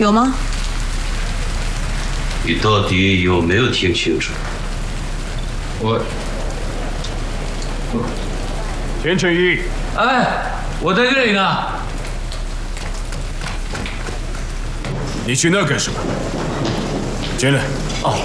有吗？ 你到底有没有听清楚？ 田成义， 哎，我在这里呢。 你去那干什么？进来。